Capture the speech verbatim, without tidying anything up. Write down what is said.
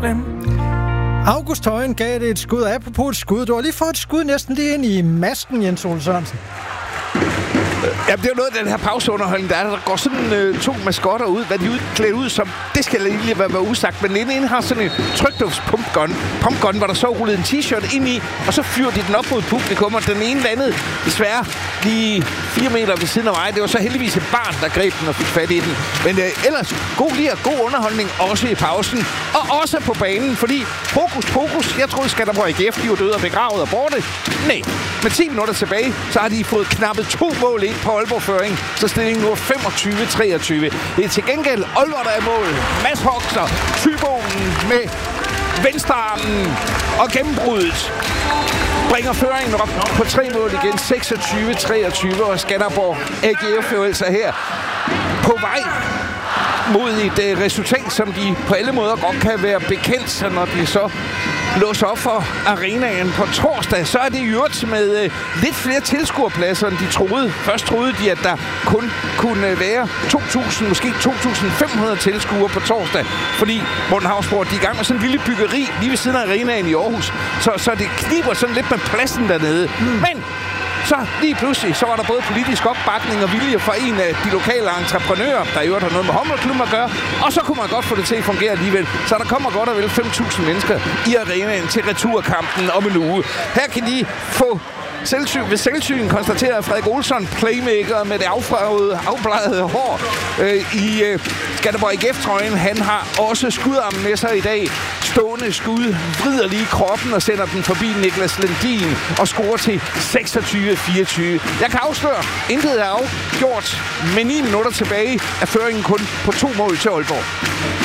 det. August Højen gav det et skud, og apropos et skud, du har lige fået et skud næsten lige ind i masken, Jens Ole Sørensen. Ja, det er jo noget af den her pauseunderholdning, der er. Der går sådan øh, to maskotter ud, hvad de er klædt ud som. Det skal lige være, være usagt. Men den ene har sådan en trykdufts-pumpgun, pumpgun, hvor der så rullede en t-shirt ind i, og så fyrer de den op mod publikum, og den ene landede desværre lige fire meter ved siden af mig. Det var så heldigvis et barn, der greb den og fik fat i den. Men øh, ellers god lige og god underholdning, også i pausen. Og også på banen, fordi hokus pokus, jeg troede, Skanderborg A G F, de var døde og begravet og borte. Nej, med ti minutter tilbage, så har de fået knappet to mål ind på Aalborg-føring. Så stillingen nu er femogtyve treogtyve. Det er til gengæld Aalborg, der er mål. Mads Hoxer, Tybonen med venstrearmen og gennembruddet bringer føringen op på tre mål igen. seksogtyve treogtyve, og Skanderborg A G F jo altså her på vej mod et uh, resultat, som de på alle måder godt kan være bekendt, så når de så låser op for arenaen på torsdag, så er det i øvrigt med uh, lidt flere tilskuerpladser, end de troede. Først troede de, at der kun kunne være to tusind, måske to tusind fem hundrede tilskuere på torsdag, fordi Morten Havsborg, de er i gang med sådan en lille byggeri lige ved siden af arenaen i Aarhus, så, så det kniber sådan lidt med pladsen dernede. Mm. Men så lige pludselig, så var der både politisk opbakning og vilje fra en af de lokale entreprenører, der i øvrigt har noget med håndboldklubben at gøre, og så kunne man godt få det til at fungere alligevel. Så der kommer godt og vel fem tusind mennesker i arenaen til returkampen om en uge. Her kan de få Selvsyn, ved selvsyn konstaterer Frederik Olsson, playmaker med det affarvede, afbladede hår øh, i øh, Skanderborg A G F-trøjen. Han har også skudarmen med sig i dag. Stående skud, vrider lige kroppen og sender den forbi Niklas Lendin og scorer til seksogtyve fireogtyve. Jeg kan afsløre, intet er afgjort, med ni minutter tilbage er føringen kun på to mål til Aalborg.